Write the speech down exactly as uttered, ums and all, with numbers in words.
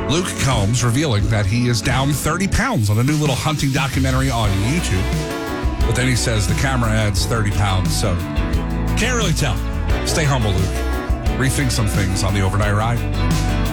Luke Combs revealing that he is down thirty pounds on a new little hunting documentary on YouTube. But then he says the camera adds thirty pounds, so can't really tell. Stay humble, Luke. Rethink some things on the overnight ride.